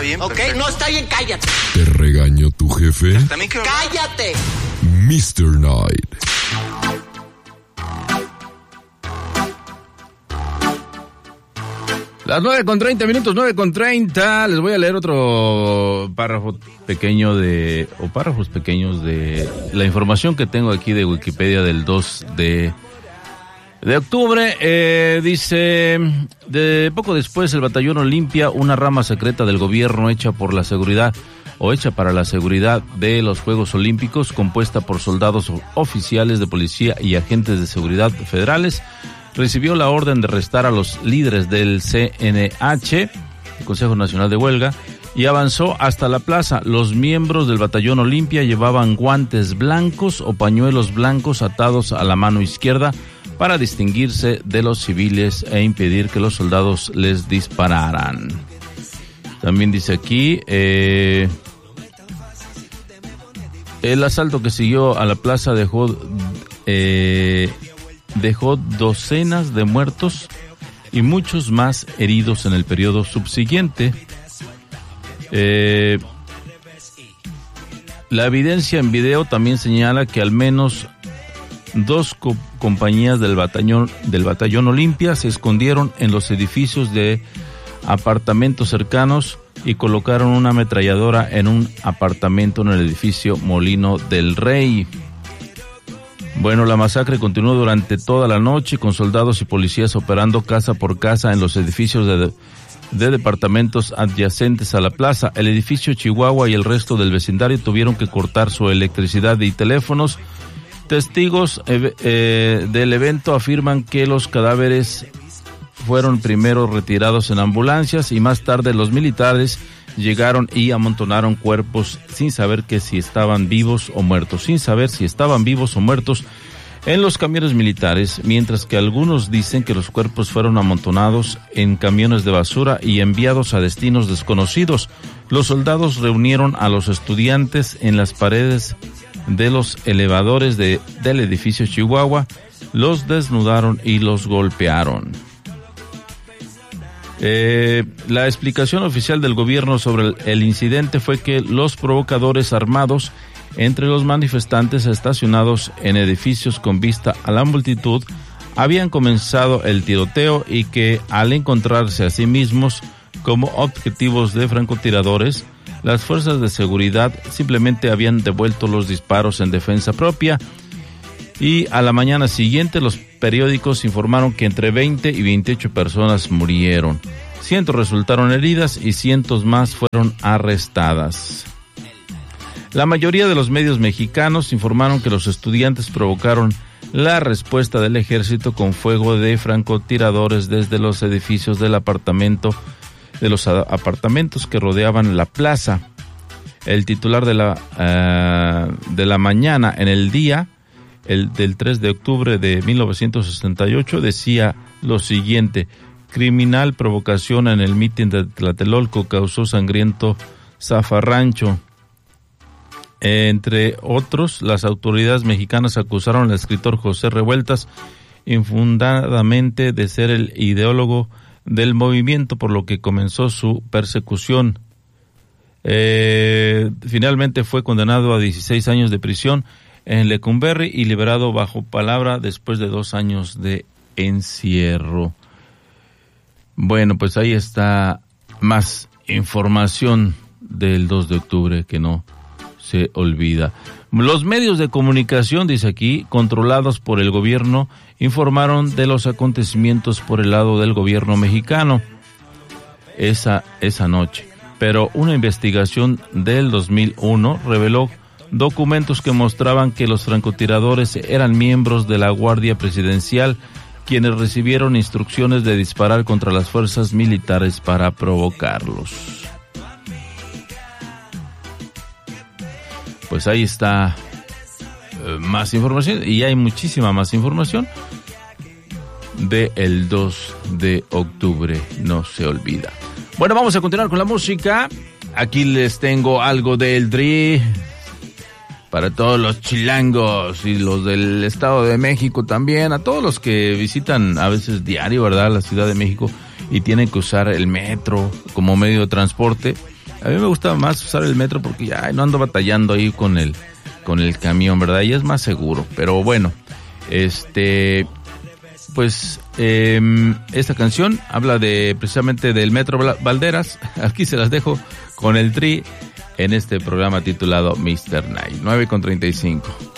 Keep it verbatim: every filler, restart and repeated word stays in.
bien, Ok, perfecto. no está bien, cállate. ¿Te regañó tu jefe? También quiero... ¡Cállate! mister Knight. Las nueve con treinta minutos, nueve con treinta. Les voy a leer otro párrafo pequeño de, o párrafos pequeños de la información que tengo aquí de Wikipedia del dos de octubre. Eh, dice, de poco después el Batallón Olimpia, una rama secreta del gobierno hecha por la seguridad o hecha para la seguridad de los Juegos Olímpicos, compuesta por soldados oficiales de policía y agentes de seguridad federales, recibió la orden de arrestar a los líderes del C N H, el Consejo Nacional de Huelga, y avanzó hasta la plaza. Los miembros del Batallón Olimpia llevaban guantes blancos o pañuelos blancos atados a la mano izquierda para distinguirse de los civiles e impedir que los soldados les dispararan. También dice aquí, eh, el asalto que siguió a la plaza dejó... Eh, dejó docenas de muertos y muchos más heridos en el periodo subsiguiente. Eh, la evidencia en video también señala que al menos dos co- compañías del batallón, del batallón Olimpia se escondieron en los edificios de apartamentos cercanos y colocaron una ametralladora en un apartamento en el edificio Molino del Rey. Bueno, la masacre continuó durante toda la noche con soldados y policías operando casa por casa en los edificios de, de departamentos adyacentes a la plaza. El edificio Chihuahua y el resto del vecindario tuvieron que cortar su electricidad y teléfonos. Testigos eh, eh, del evento afirman que los cadáveres fueron primero retirados en ambulancias y más tarde los militares llegaron y amontonaron cuerpos sin saber que si estaban vivos o muertos, sin saber si estaban vivos o muertos en los camiones militares, mientras que algunos dicen que los cuerpos fueron amontonados en camiones de basura y enviados a destinos desconocidos. Los soldados reunieron a los estudiantes en las paredes de los elevadores de, del edificio Chihuahua, los desnudaron y los golpearon. Eh, la explicación oficial del gobierno sobre el, el incidente fue que los provocadores armados entre los manifestantes estacionados en edificios con vista a la multitud habían comenzado el tiroteo y que al encontrarse a sí mismos como objetivos de francotiradores, las fuerzas de seguridad simplemente habían devuelto los disparos en defensa propia. Y a la mañana siguiente los periódicos informaron que entre veinte y veintiocho personas murieron. Cientos resultaron heridas y cientos más fueron arrestadas. La mayoría de los medios mexicanos informaron que los estudiantes provocaron la respuesta del ejército con fuego de francotiradores desde los edificios del apartamento, de los apartamentos que rodeaban la plaza. El titular de la, uh, de la mañana en el día, el del tres de octubre de mil novecientos sesenta y ocho, decía lo siguiente: criminal provocación en el mitin de Tlatelolco causó sangriento zafarrancho. Entre otros, las autoridades mexicanas acusaron al escritor José Revueltas infundadamente de ser el ideólogo del movimiento, por lo que comenzó su persecución. Eh, finalmente fue condenado a dieciséis años de prisión en Lecumberri y liberado bajo palabra después de dos años de encierro. Bueno, pues ahí está más información del dos de octubre que no se olvida. Los medios de comunicación, dice aquí, controlados por el gobierno, informaron de los acontecimientos por el lado del gobierno mexicano esa, esa noche. Pero una investigación del dos mil uno reveló documentos que mostraban que los francotiradores eran miembros de la Guardia Presidencial, quienes recibieron instrucciones de disparar contra las fuerzas militares para provocarlos. Pues ahí está eh, más información, y hay muchísima más información de el dos de octubre, no se olvida. Bueno, vamos a continuar con la música. Aquí les tengo algo del D R I para todos los chilangos y los del Estado de México también, a todos los que visitan a veces diario, ¿verdad?, la Ciudad de México y tienen que usar el metro como medio de transporte. A mí me gusta más usar el metro porque ya no ando batallando ahí con el, con el camión, ¿verdad? Y es más seguro. Pero bueno, este, pues eh, esta canción habla de precisamente del Metro Valderas. Aquí se las dejo con el Tri en este programa titulado mister Night, nueve con treinta y cinco.